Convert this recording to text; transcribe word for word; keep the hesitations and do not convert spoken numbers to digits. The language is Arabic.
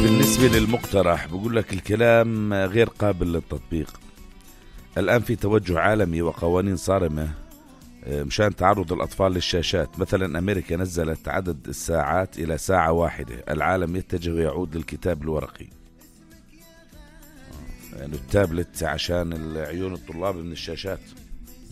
بالنسبة للمقترح بقول لك الكلام غير قابل للتطبيق. الآن في توجه عالمي وقوانين صارمة مشان تعرض الأطفال للشاشات. مثلا أمريكا نزلت عدد الساعات إلى ساعة واحدة. العالم يتجه ويعود للكتاب الورقي، يعني التابلت عشان عيون الطلاب من الشاشات.